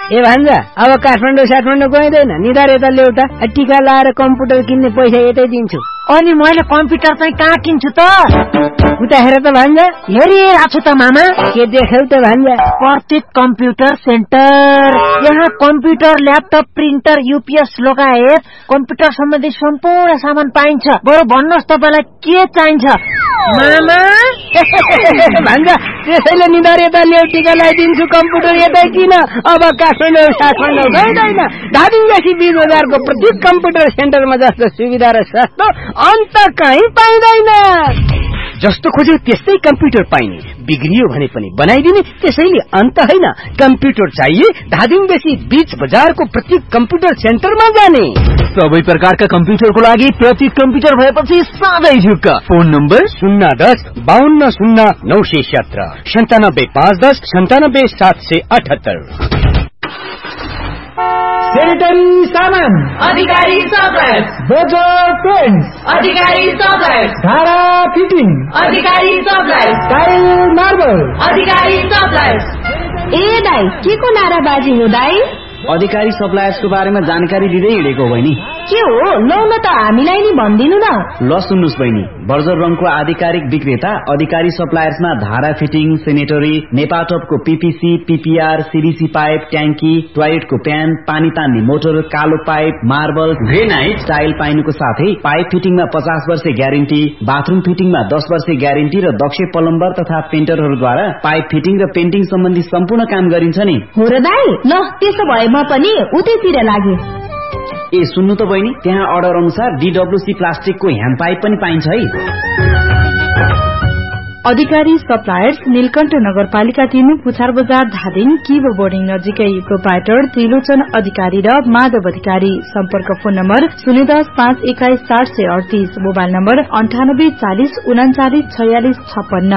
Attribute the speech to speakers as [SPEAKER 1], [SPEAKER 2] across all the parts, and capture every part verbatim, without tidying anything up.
[SPEAKER 1] ए भान्जा अब काठमाडौँ साठमाडौँ गइँदैन निधार यता ल्याउटा टिका लाएर कम्प्युटर किन्ने पैसा यतै दिन्छु।
[SPEAKER 2] अनि मैले कम्प्युटर चाहिँ कहाँ किन्छु त?
[SPEAKER 1] उता हेर त भान्जा।
[SPEAKER 2] हेरिरहेको छु त मामा।
[SPEAKER 1] के देख्यौ त भान्जा?
[SPEAKER 2] प्रतीक कम्प्युटर सेन्टर। यहाँ कम्प्युटर ल्यापटप प्रिन्टर युपिएस लगायत कम्प्युटर सम्बन्धी सम्पूर्ण सामान पाइन्छ। बरु भन्नुहोस् तपाईँलाई के चाहिन्छ मामा?
[SPEAKER 1] भान्जा त्यसैले निधार यता ल्याउ टिका लगाइदिन्छु कम्प्युटर यतै किन। अब काठमाडौँ साठमाडौँ गइँदैन धादिङदेखि बीस बजारको प्रतीक कम्प्युटर सेन्टरमा जस्तो सुविधा र सस्तो अन्त कहीँ पाइँदैन। जस्तो खोज्यो त्यस्तै कम्प्युटर पाइने, बिग्रियो भने पनि बनाइदिने, त्यसैले अन्त होइन। कम्प्युटर चाहिए धादिङदेखि बीच बजारको प्रतीक कम्प्युटर सेन्टरमा जाने।
[SPEAKER 3] सबै प्रकारका कम्प्युटरको लागि प्रतीक कम्प्युटर भएपछि साधै ढुक्क। फोन नम्बर
[SPEAKER 1] शून्य दस बाहन्न शून्य नौ सय सत्र सन्तानब्बे पाँच दस सन्तानब्बे सात सय अठहत्तर।
[SPEAKER 4] सेनिटरी सामान
[SPEAKER 5] अधिकारी सप्लायर्स,
[SPEAKER 4] बजार पेन्ट्स
[SPEAKER 5] अधिकारी सप्लायर्स,
[SPEAKER 4] धारा फिटिङ
[SPEAKER 5] अधिकारी सप्लायर्स,
[SPEAKER 4] टाइल मार्बल
[SPEAKER 5] अधिकारी सप्लायर्स।
[SPEAKER 6] ए दाइ के को नाराबाजी हो दाइ?
[SPEAKER 3] अधिकारी सप्लायर्सको बारेमा जानकारी दिँदै हिँडेको हो बहिनी।
[SPEAKER 6] के हो लौ न त हामीलाई नि भनिदिनु न।
[SPEAKER 3] ल सुन्नुस् बहिनी, बर्जर रङको आधिकारिक विक्रेता अधिकारी सप्लायर्समा धारा fitting, sanitary, नेपाटपको PPC, PPR, CDC pipe, ट्याङ्की, टोयलेटको प्यान, पानी तान्ने मोटर, कालो पाइप, मार्बल, ग्रेनाइट, टाइल पाइनुको साथै पाइप फिटिङमा पचास वर्ष ग्यारेन्टी, बाथरूम फिटिङमा दस वर्ष ग्यारेन्टी र दक्ष प्लम्बर तथा पेन्टरहरूद्वारा पाइप फिटिङ र पेन्टिङ सम्बन्धी सम्पूर्ण काम गरिन्छ नि।
[SPEAKER 6] हो र दाइ? ल त्यसो भए म पनि उतैतिर लागे।
[SPEAKER 3] ए सुन्नु त बहिनी, त्यहाँ अर्डर अनुसार डीडब्ल्यूसी प्लास्टिकको ह्यान्ड पाइप पनि पाइन्छ है।
[SPEAKER 7] अधिकारी सप्लायर्स नीलकण्ठ नगरपालिका तीन पुछार बजार धादिङ किबो बोर्डिङ नजिकै। प्रोपाइटर त्रिलोचन अधिकारी र माधव अधिकारी। सम्पर्क फोन नम्बर शून्य दस पाँच एक्काइस चार सय अडतीस, मोबाइल नम्बर अन्ठानब्बे चालिस उनाचालिस छयालिस छप्पन्न।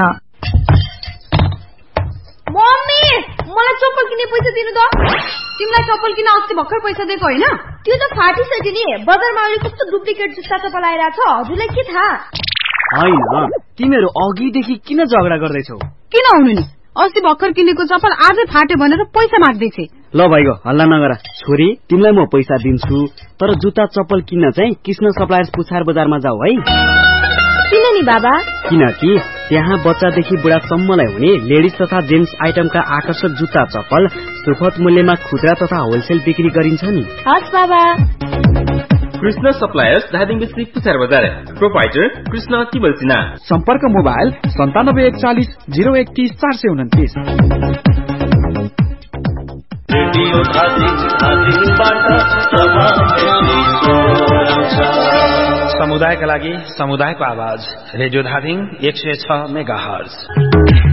[SPEAKER 8] मम्मी मलाई चप्पल किन्ने पैसा दिनु त। तिमीलाई चप्पल किन अस्ति भर्खर पैसा दिएको होइन? त्यो त फाटिसक्यो नि। बजारमा अहिले कस्तो डुप्लिकेट जुत्ता चप्पल आइरहेछ, हजुरलाई के थाहा?
[SPEAKER 3] होइन, तिमीहरू अघिदेखि किन झगडा गर्दैछौ?
[SPEAKER 8] किन हुनु नि, अस्ति भर्खर किनेको चप्पल आजै फाट्यो भनेर पैसा माग्दैछे।
[SPEAKER 3] ल भाइगो हल्ला नगर। छोरी तिमीलाई म पैसा दिन्छु, तर जुत्ता चप्पल किन्न चाहिँ कृष्ण सप्लायर्स पुछार बजारमा जाऊ है।
[SPEAKER 8] किन नि बाबा?
[SPEAKER 3] किनकि त्यहाँ बच्चादेखि बुढासम्मलाई हुने लेडिज तथा जेन्ट्स आइटमका आकर्षक जुत्ता चप्पल सुपथ मूल्यमा खुद्रा तथा होलसेल बिक्री गरिन्छ नि।
[SPEAKER 8] हस् बाबा।
[SPEAKER 9] कृष्ण सप्लायर्स धादिङ डिस्ट्रिक्ट पुछार बजार। प्रोपाइटर कृष्ण किबल सिन्हा।
[SPEAKER 4] सम्पर्क मोबाइल सन्तानब्बे एकचालिस जिरो एकतिस चार सय उन्तिस।
[SPEAKER 10] समुदायका लागि समुदायको आवाज रेडियो धादिङ एक सय छ मेगा हर्ज।